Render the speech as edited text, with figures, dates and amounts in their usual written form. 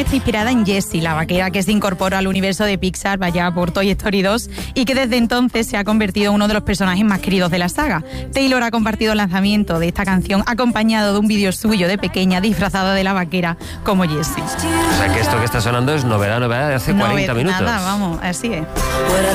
está inspirada en Jessie, la vaquera que se incorporó al universo de Pixar vaya por Toy Story 2 y que desde entonces se ha convertido en uno de los personajes más queridos de la saga. Taylor ha compartido el lanzamiento de esta canción acompañado de un vídeo suyo de pequeña disfrazada de la vaquera como Jessie. O sea que esto que está sonando es novedad de hace 40 minutos. Nada, vamos, así es.